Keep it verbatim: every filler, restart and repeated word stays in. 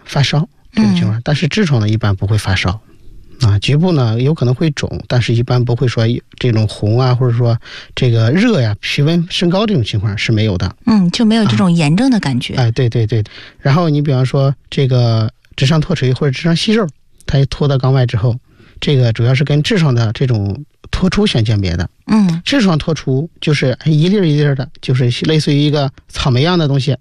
发烧这种情况，嗯、但是痔疮呢一般不会发烧。啊，局部呢有可能会肿，但是一般不会说这种红啊，或者说这个热呀、体温升高这种情况是没有的。 嗯，就没有这种炎症的感觉。 啊、哎，对对对。然后你比方说这个直肠脱垂或者直肠息肉，它一脱到肛外之后，这个主要是跟痔疮的这种脱出相鉴别的。 嗯， 痔疮脱出就是一粒一粒的，就是类似于一个草莓样的东西